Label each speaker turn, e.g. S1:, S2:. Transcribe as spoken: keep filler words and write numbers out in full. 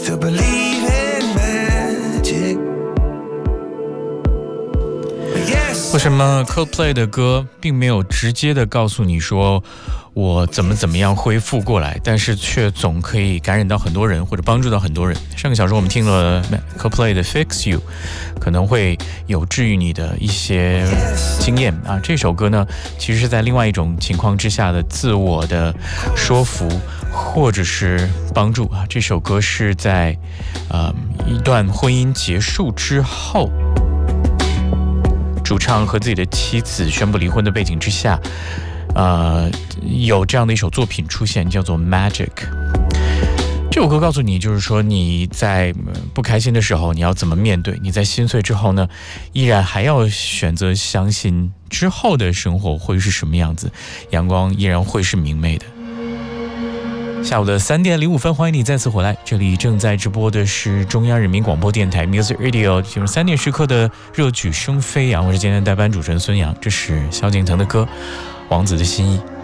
S1: to believe in magic.
S2: 为什么 Coldplay 的歌并没有直接的告诉你说我怎么怎么样恢复过来，但是却总可以感染到很多人或者帮助到很多人。上个小时我们听了 Coldplay 的 Fix You， 可能会有治愈你的一些经验啊。这首歌呢，其实是在另外一种情况之下的自我的说服或者是帮助啊。这首歌是在呃一段婚姻结束之后，主唱和自己的妻子宣布离婚的背景之下，呃，有这样的一首作品出现，叫做 Magic。 这首歌告诉你，就是说你在不开心的时候你要怎么面对，你在心碎之后呢，依然还要选择相信之后的生活会是什么样子，阳光依然会是明媚的。下午的三点零五分，欢迎你再次回来，这里正在直播的是中央人民广播电台 Music Radio， 进入三点时刻的热举声飞扬，我是今天的代班主持人孙杨，这是萧敬腾的歌《王子的心意》。